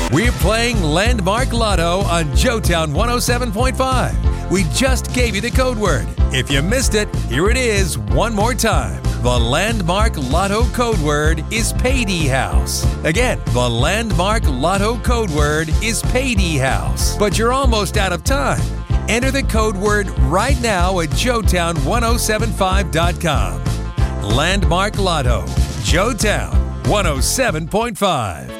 We're playing Landmark Lotto on Joetown 107.5. We just gave you the code word. If you missed it, here it is one more time. The Landmark Lotto code word is Payday House. Again, the Landmark Lotto code word is Payday House. But you're almost out of time. Enter the code word right now at Joetown1075.com. Landmark Lotto, Joetown 107.5.